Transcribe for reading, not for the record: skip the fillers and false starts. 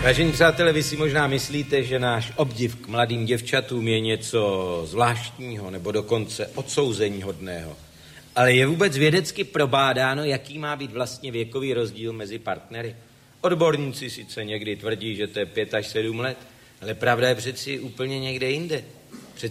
Vážení přátelé, vy si možná myslíte, že náš obdiv k mladým děvčatům je něco zvláštního nebo dokonce odsouzeníhodného. Ale je vůbec vědecky probádáno, jaký má být vlastně věkový rozdíl mezi partnery? Odborníci sice někdy tvrdí, že to je 5 až 7 let, ale pravda je přeci úplně někde jinde.